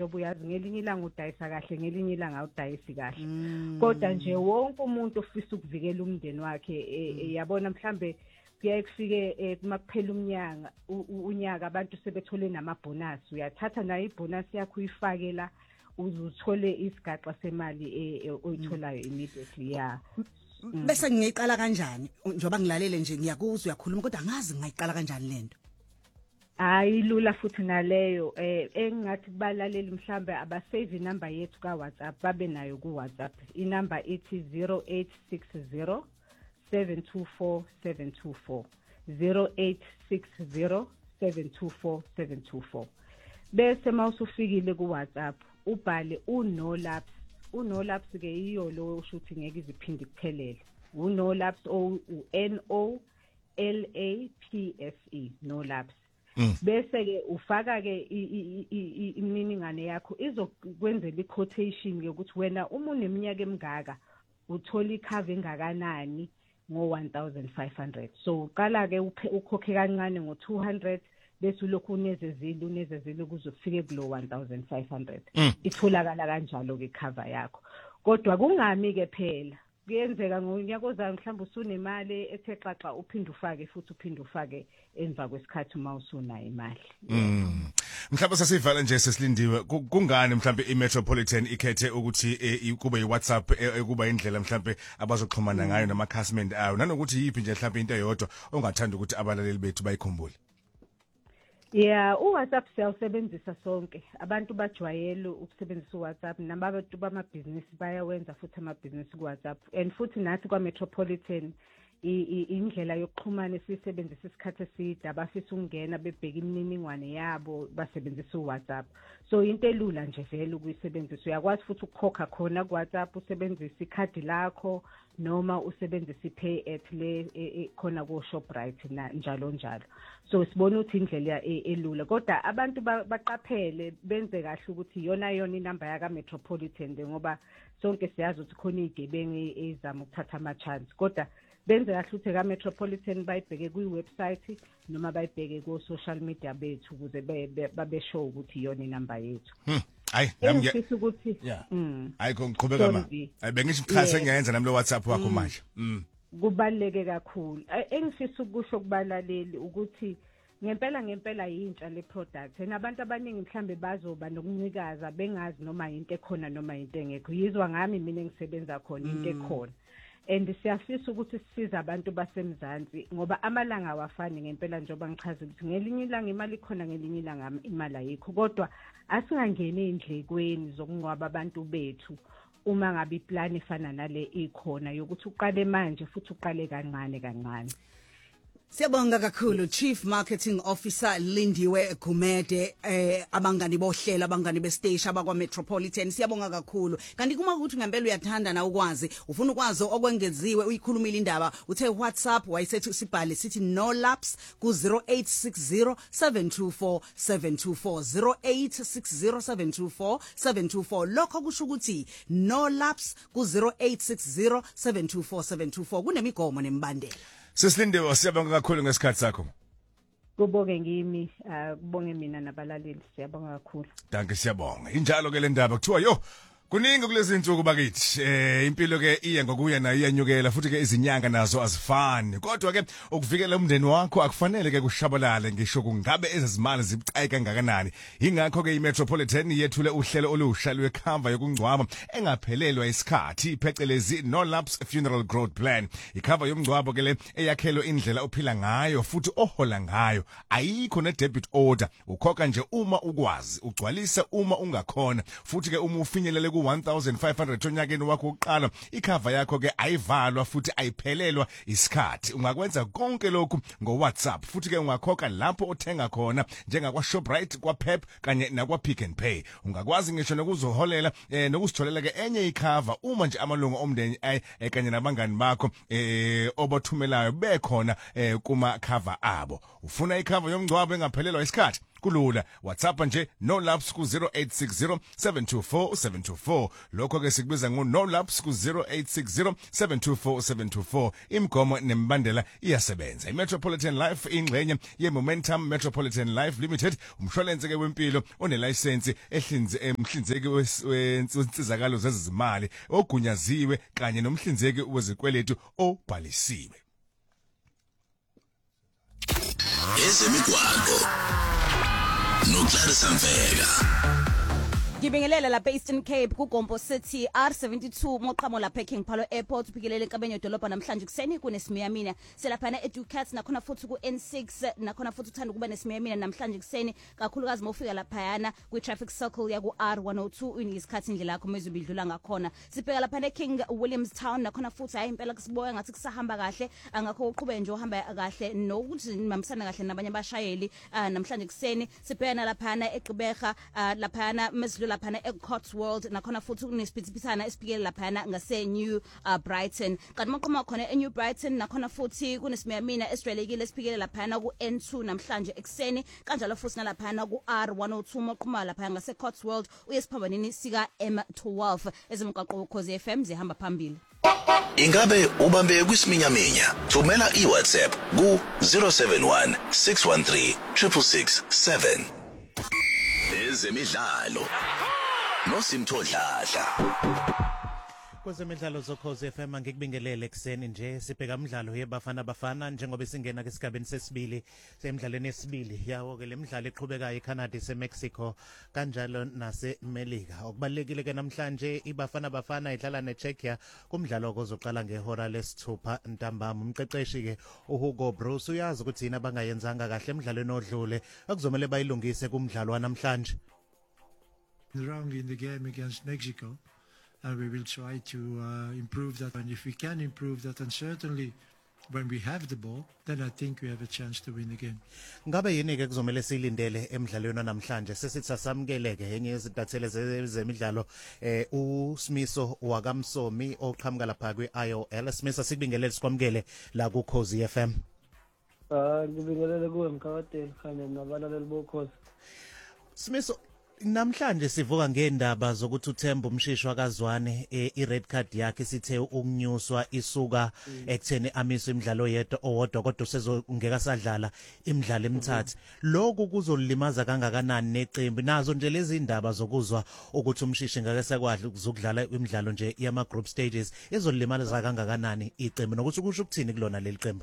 njengoba uyazi ngelinye ilanga udayisa kahle ngelinye ilanga awudayisi kahle kodwa nje wonke umuntu ofisa ukuvikela umndeni wakhe yabona mhlambe kuyaye kufike kumakuphela unyaka abantu sebethole namabonus uyathatha nayo ibonus yakho uyifake la uzuthole isigaxa semali oyitholayo immediately bese ngiyiqala kanjani njoba ngilalele nje ngiyakuzwa uyakhuluma kodwa ngazi ngayiqala kanjani lento ayilula futhi naleyo engathi kubalaleli mhlambe abasave inamba yethu ka WhatsApp babe nayo ku WhatsApp inamba ethi 0860 724 724 0860 724 724 bese mawusufikile ku WhatsApp ubhale unolapse ke iyo lo shuthi ngeke iziphinde kuphelele unolapse NOLAPSE nolapse bese ke ufaka ke iminingane yakho izokwenzela iquotation ukuthi wena uma uneminyaka emingaka uthola icover engakanani ngo-1500 so uqala ke ukhokhe kancane ngo-200 bese ulokhu unezezile kuze kufike kulo 1500 itholakala kanjalo ke cover yakho kodwa kungami ke phela kuyenzeka ngonyaka ozayo mhlawumbe usunemali ethe xaxa uphinde ufake emva kwesikhathi uma usunayo imali mhlawumbe sasivala nje sesilindiwe kungani mhlawumbe iMetropolitan ikhethe ukuthi kube yiWhatsApp kuba indlela mhlawumbe abazoxhumana ngayo namakhasimende ayo nanokuthi yipi nje mhlawumbe into eyodwa ongathanda ukuthi abalaleli bethu bayikhumbule uWhatsApp siyawusebenzisa sonke abantu bajwayele ukusebenzisa uWhatsApp nabantu bamabhizinisi bayawenza futhi amabhizinisi kuWhatsApp and futhi nathi kwaMetropolitan indlela yokuxhumana esisebenzisa isikhathi eside abafisa ukungena bebheka imininingwane yabo basebenzisa uWhatsApp so into elula nje vele ukuyisebenzisa uyakwazi futhi ukukhokha khona kuWhatsApp usebenzisa ikhadi lakho noma usebenzisa iPay@ le khona ku Shoprite njalo so sibona ukuthi indlela elula kodwa abantu baqaphele benze kahle ukuthi yona inamba yaka Metropolitan ngoba sonke siyazi ukuthi khona izigebengu ezama ukuthatha ama chance kodwa benze kahle ukuthi ka Metropolitan bayibheke ku website noma bayibheke ku social media bethu ukuze babe show ukuthi yona inamba yethu hayi ngifisa ukuthi hayi ngiqhubeka bengisho ikhasi engiyenza nami lo WhatsApp wakho manje kubaleke kakhulu engifisa ukusho kubalaleli ukuthi ngempela yintsha le product nabantu abaningi mhlambe bazoba nokuncikaza bengazi noma into ekhona noma into engekho yizwa ngami mina engisebenza khona into ekhona and siyafisa ukuthi sisize abantu basemzansi ngoba amalanga awafani ngempela njengoba ngichaza ukuthi ngelinye ilanga imali khona ngelinye ilanga imali ayikho kodwa asingangeni endlekweni zokungcwaba abantu bethu uma ngabe iplan ifana nale ikhona yokuthi uqale manje futhi uqale kancane Siyabonga kakhulu Chief Marketing Officer Lindiwe Gumede abangani bohlela abangani bestage abakwa Metropolitan siyabonga kakhulu kanti kuma ukuthi ngempela uyathanda na ukwazi ufuna ukwazi okwengeziwe uyikhulumile indaba uthe WhatsApp wayisethi sibhale sithi no lapse ku 0860 724 724 0860 724 lokho kusho ukuthi no lapse ku 0860 724 724 kunemigomo nembandela Sesilindiwe siyabonga kakhulu ngesikhathi sakho. Kubonge ngimi kubonge mina nabalaleli siyabonga kakhulu. Danke siyabonga. Injalo ke le ndaba kuthiwa kuningi kulezi insuku bakithi impilo ke iye ngokuya nayo iyanyukela futhi ke izinyanga nazo azifani kodwa ke ukuvikela umndeni wakho akufanele ke kushabalale ngisho kungabe ezimali zibucayi kangakanani ingakho ke iMetropolitan yethule uhlelo olusha lwekhava yokungcwaba engaphelelwa isikhathi phecelezi no lapse funeral growth plan ikhava yomngcwabo ke le eyakhelwe indlela ophila ngayo futhi ohola ngayo ayikho ne debit order ukhokha nje uma ukwazi ugcwalisa uma ungakhona futhi ke uma ufinyelele ku 1500 onyakeni wakho uqala ikhava yakho ke ayivalwa futhi ayiphelelwa isikhathi ungakwenza konke lokhu ngo WhatsApp futhi ke ungakhokha lapho othenga khona njengakwa Shoprite kwa Pep kanye nakwa Pick n Pay ungakwazi ngisho nokuzoholela nokusitholela ke enye ikhava uma nje amalungu omndeni kanye nabangani bakho obathumelayo bekhona kuma khava abo ufuna ikhava yomngcwabo engaphelelwa isikhathi kulula. WhatsApp nje no laps ku 0860 lokho ke sikubiza ngo no laps ku 0860 imgomo nembandela iyasebenza. iMetropolitan Life ingxenye yeMomentum Metropolitan Life Limited, umshwalense ke wempilo onelicense emhlinzeki wensizakalo zezimali ogunyaziwe kanye nomhlinzeki wezikweletu obhalisiwe. Ezemigwaqo noClarissa Mfeka. Ngibingelela lapha Eastern Cape kuGompo City R72 moqhamo lapha eKing Phalo Airport uphikelela enkabeni yedolobha namhlanje kuseni kunesimiyamina selaphana eDucats nakhona futhi kuN6 nakhona futhi uthanda ukuba nesimiyamina namhlanje kuseni kakhulukazi mawufika lapha yana kwi-traffic circle yaku R102 uyisikhathi indlela yakho mezubidlula ngakhona. Sibheka lapha eKing Williamstown nakhona futhi hayi impela kusiboya ngathi kusahamba kahle angakho uqhube nje uhamba kahle nokuthi nimambisana kahle nabanye abashayeli namhlanje kuseni. Sibheka lapha eGqeberha lapha mezidlula laphana eCotswold nakhona futhi kunesipithipithana esiphikele laphana ngase New Brighton. Kanti maqhuma khona eNew Brighton nakhona futhi kunesimiyamina esijwayelekile esiphikele laphana kuN2 namhlanje ekseni kanjalo futhi nalaphana kuR102 maqhuma laphana ngase Cotswold uyesiphambanini sika M12 ezimgaqo ukhozi FM zihamba phambili. Ingabe ubambe kwisiminyaminya? Thumela iWhatsApp ku 071 613 667. Ezemidlalo noSimthodladla. Kwezemidlalo zokhozi FM ngikubingelele ekseni nje sibheka umdlalo yebafana njengoba singena kwesigabeni sesibili semidlalweni yesibili yawo ke lemidlalo eqhubekayo eCanada eseMexico kanjalo naseMelika. Okubalekile ke namhlanje ibafana idlala neCzechia kumdlalo ozoqala ngehora lesithupha ntambama. Umqeqeshi ke uHugo Broos uyazi ukuthi yini abangayenzanga kahle emidlalweni odlule akuzomela bayilungise kumdlalo wanamhlanje. Wrong in the game against Mexico. And we will try to improve that. And if we can improve that, and certainly when we have the ball, then I think we have a chance to win the game. Ngabe yini ke kuzomela silindele emidlalweni namhlanje sesithi asamukeleke enye yezintathele zemidlalo uSmiso wakamsomi oqhamuka lapha kweIOL. Smisa sikubingelele sikwamukele la kuKhozi FM. Ngibingelele kuwe Mkhatsheni kanye nabalaleli bokhozi. Smiso, namhlanje sivuka ngendaba zokuthi uThemba Mshishwa kaZwane ired card yakhe sithe ukunyuswa isuka ekutheni amiswe imidlalo yedwa owodwa kodwa usezongeka sadlala imidlalo emithathu. Lokhu kuzolimaza kangakanani neqembu nazo nje lezi indaba zokuzwa ukuthi umshishi ngeke sekwadla ukuzudlala imidlalo nje yama group stages izolimaza kangakanani iqembu nokuthi kusho ukuthini kulona leli qembu?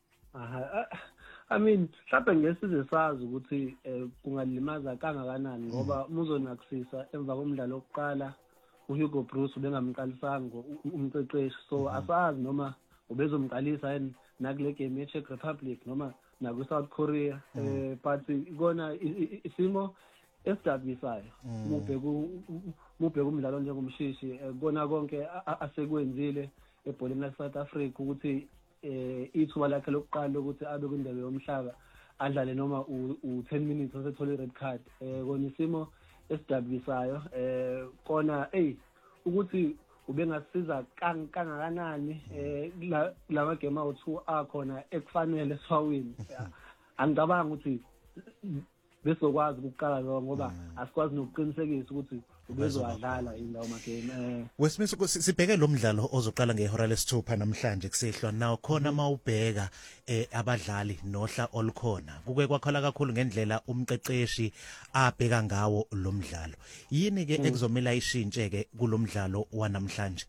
I mean, mhlawumbe ngesize sazi ukuthi kungalimaza kangakanani ngoba uzonakusisa emva komdlalo wokuqala uHugo Broos ubengamqalisanga umqeqeshi, so asazi noma ubezomqalisa yini nakule game yeCzech Republic noma nakuSouth Korea. But ikona isimo esidabisayo mubheka umdlalo njengomshishi kona konke asekwenzile ebholeni laseSouth Africa ukuthi ithuba lakhe lokuqala ukuthi abe kwindebe yomhlaba adlale noma u10 minutes osethola ired card. Kona isimo esidabisayo kona ukuthi ubengasiza kangakanani lama game awu2 akhona ekufanele siwawini. Angicabanga ukuthi besokwazi ukuqala lo ngoba asikwazi nokuqinisekisa ukuthi ubezowadlala indawo magame. Wesimiso sibheke lo mdlalo ozoqala ngehora lesithupha namhlanje kusehlwa nawo khona mawubheka abadlali nohla olukhona kuke kwakhala kakhulu ngendlela umqeqeshi abheka ngawo lo mdlalo. Yini ke ekuzomela ishintshe ke kulomdlalo wanamhlanje?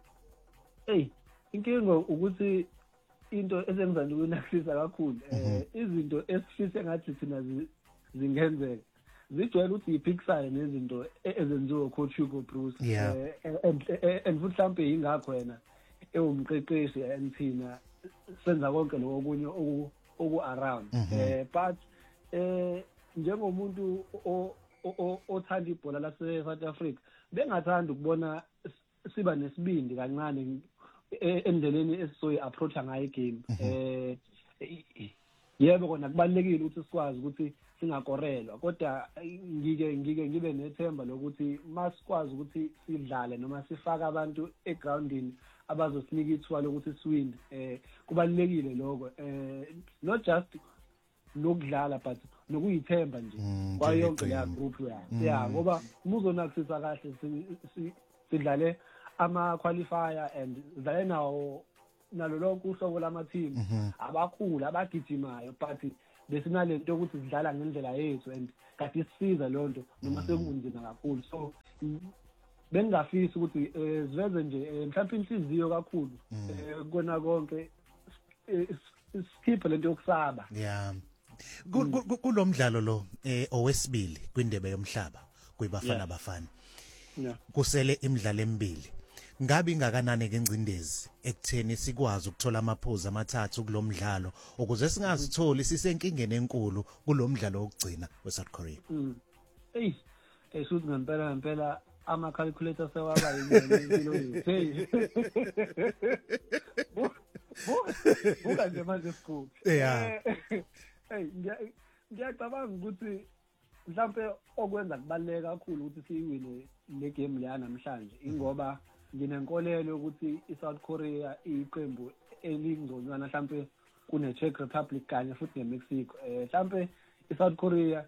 Inkingo ukuthi into esengizandu kunakisisa kakhulu izinto esifise ngathi thina zingenzeka zijwayele ukuthi iphikisane nezinto ezenziwa coach Hugo Broos and futhi mhlawumbe ingakho yena ewumqeqeshi anthina senza konke lokho okunye oku around but njengomuntu othanda ibhola lase South Africa bengathanda ukubona siba nesibindi kancane endleleni esisoyi approach ngayo igame. Yebo kona kubalekile ukuthi sikwazi ukuthi singakorelwa kodwa ngibe nethemba lokuthi masikwazi ukuthi sidlale noma sifaka abantu egroundini abazosinika ithuba lokuthi siwine kubalekile lokho not just lokudlala but nokuyithemba nje kwayo yonke leya group ya ngoba umuzonakusisa kahle sidlale ama qualifier and sidlale nawo nalo lonke uhlobo lama team abakhulu abagijimayo but besinalento ukuthi sidlala ngendlela yethu and kade sisiza lonto noma sekunzima kakhulu so bengafisa ukuthi siveze nje mhlawumbe inhliziyo kakhulu kona konke skip lento yokusaba yeah kulomdlalo lo owesibili kwindebe yomhlaba kuyibafana bafana kusele imidlalo emibili ngabe ingakanani ke ingcindezi ekutheni sikwazi ukuthola amaphuzu amathathu kulomdlalo ukuze singazitholi sisenkingeni enkulu kulomdlalo wokugcina weSouth Korea shuthi ngempela ama calculator sewaba yini hey buka nje manje school yeah hey ngiyacabanga ukuthi mhlawumbe okwenza kubaleka kakhulu ukuthi siyiwine le game leya namhlanje ingoba nginenkolelo ukuthi iSouth Korea iqembu elingconywana mhlawumbe kune Czech Republic kanye futhi neMexico mhlawumbe iSouth Korea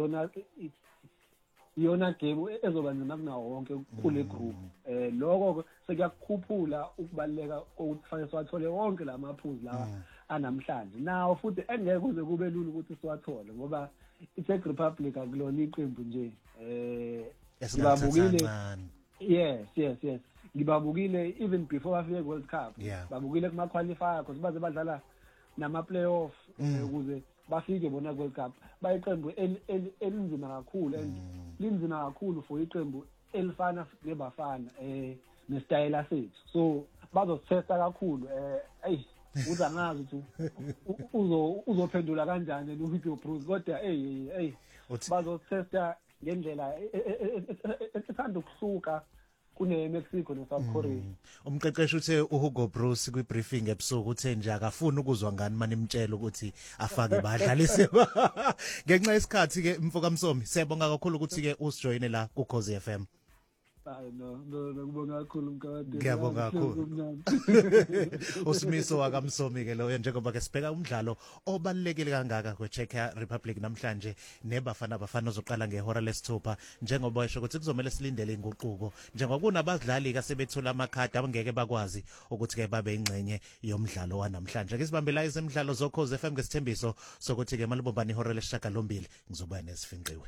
iyona game ezoba nzima kunawo wonke kule group lokho sekuyakukhuphula ukubaleka kokuthi fanele siwathole wonke lamaphuzu lawa anamhlanje nawo futhi engeke kuze kube lula ukuthi siwathole ngoba iCzech Republic akulona iqembu nje ngibabukile yes ngibabukile even before afike World Cup babukile kuma qualifier because baze badlala nama playoff ukuze bafike bona World Cup bayiqembu elinzima kakhulu and linzima kakhulu for iqembu elifana nebafana nestyle sethu so bazositesta kakhulu uzangazi ukuthi uzophendula kanjani lo Bruce kodwa bazositesta ngendlela ethanda ukusuka kune Mexico no South Korea umqeqeshi uthe uHugo Bruce kwi briefing ebusuku uthe nje akafuni ukuzwa ngani manimtshela ukuthi afake badlalise ngenxa yesikhathi ke mfoka Msomi siyabonga kakhulu ukuthi ke usijoyine la ku Khosi FM no ngibonga kakhulu mkade ngiyabonga kakhulu uSimiso wakamsomi ke lo njengoba ke sibheka umdlalo obalekile kangaka kweCzech Republic namhlanje nebafana ozoqala ngehora lesithupha njengoba esho ukuthi kuzomela silindele inguquko njengoba kunabadlali ka sebethola amakhadi abangeke bakwazi ukuthi ke babe ingcenye yomdlalo wanamhlanje ke sibambela izemidlalo zoKhosi FM ngesithembiso sokuthi ke malibombani ihora lesishagalombili ngizoba nesifinqiwe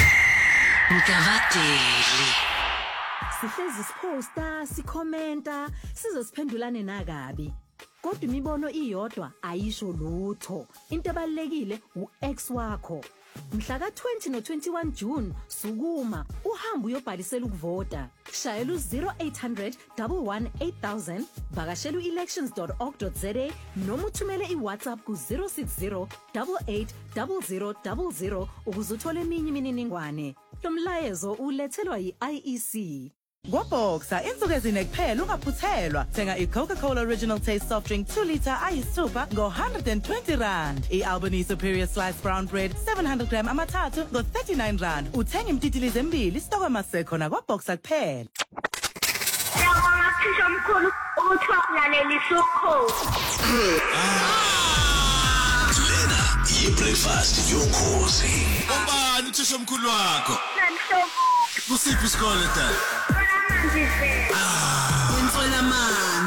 Mkavadeli sihlezi siposta sikhomenta sizosiphendulane nakabi kodwa imibono iyodwa ayisho lutho into ebalekile uX wakho mhla ka20 no21 June sukuma uhamba uyobhalisela ukuvota shayela u0800 11800 vakashela uelections.org.za noma uthumele iWhatsApp ku060 880000 ukuze uthole eminye imininingwane lo mlayezo ulethelwa yiIEC Ngoboxa insuku ezine kuphela ungaphuthelwa thenga iCoca-Cola Original Taste Soft Drink 2 liter ayisithupha ngo120 iAlbany Superior Sliced Brown Bread 700 gram amathathu ngo39 uthenga imtitilizi embili stokwe masekhona kwaBoxa kuphela Siyabonga thisha mkhulu ukuthi wakulalelisa uKhosi lena yibreakfast yoKhosi ubani uthisha omkhulu wakho Namhlobo kusiphi isikole dad Ngisela Inswela manje